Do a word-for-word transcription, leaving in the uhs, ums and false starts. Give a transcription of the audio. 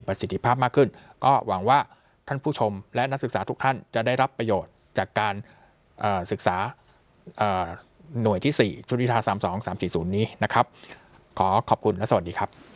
ประสิทธิภาพมากขึ้นก็หวังว่าท่านผู้ชมและนักศึกษาทุกท่านจะได้รับประโยชน์จากการศึกษาหน่วยที่สี่ชุดวิชาสามสอง สามสี่ศูนย์นี้นะครับขอขอบคุณและสวัสดีครับ